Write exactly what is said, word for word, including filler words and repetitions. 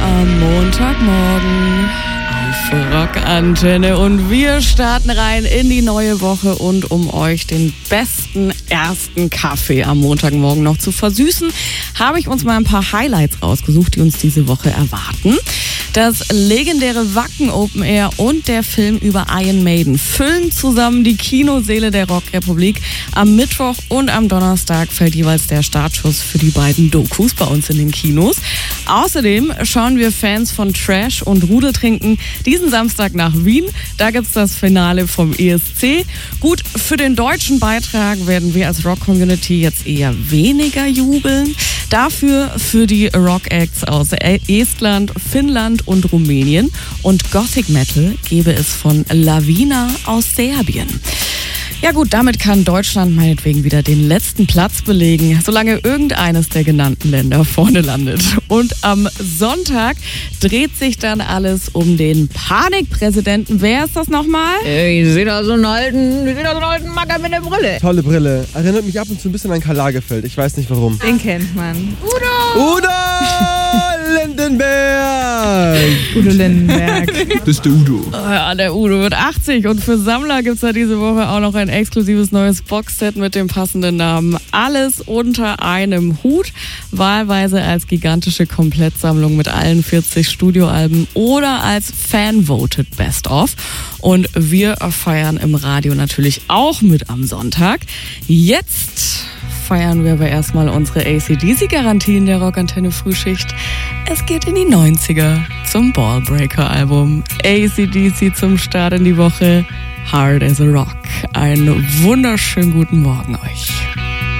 am Montagmorgen auf Rockantenne und wir starten rein in die neue Woche und um euch den besten ersten Kaffee am Montagmorgen noch zu versüßen, habe ich uns mal ein paar Highlights rausgesucht, die uns diese Woche erwarten. Das legendäre Wacken Open Air und der Film über Iron Maiden füllen zusammen die Kinoseele der Rockrepublik. Am Mittwoch und am Donnerstag fällt jeweils der Startschuss für die beiden Dokus bei uns in den Kinos. Außerdem schauen wir Fans von Trash und Rudeltrinken diesen Samstag nach Wien. Da gibt's das Finale vom E S C. Gut, für den deutschen Beitrag werden wir als Rock-Community jetzt eher weniger jubeln. Dafür für die Rock-Acts aus Estland, Finnland und Rumänien. Und Gothic Metal gäbe es von Lavina aus Serbien. Ja gut, damit kann Deutschland meinetwegen wieder den letzten Platz belegen, solange irgendeines der genannten Länder vorne landet. Und am Sonntag dreht sich dann alles um den Panikpräsidenten. Wer ist das nochmal? Ich sehe da so einen alten, ich sehe da so einen alten Macker mit der Brille. Tolle Brille. Erinnert mich ab und zu ein bisschen an Karl Lagerfeld. Ich weiß nicht warum. Den kennt man. Udo! Udo Lindenberg! Udo Lindenberg. Das ist der Udo. Oh ja, der Udo wird achtzig und für Sammler gibt's da diese Woche auch noch ein exklusives neues Boxset mit dem passenden Namen Alles unter einem Hut. Wahlweise als gigantische Komplettsammlung mit allen vierzig Studioalben oder als Fan-Voted Best-of. Und wir feiern im Radio natürlich auch mit am Sonntag. Jetzt feiern wir aber erstmal unsere A C D C-Garantie in der Rockantenne Frühschicht. Es geht in die neunziger zum Ballbreaker-Album. A C D C zum Start in die Woche. Hard as a Rock. Einen wunderschönen guten Morgen euch.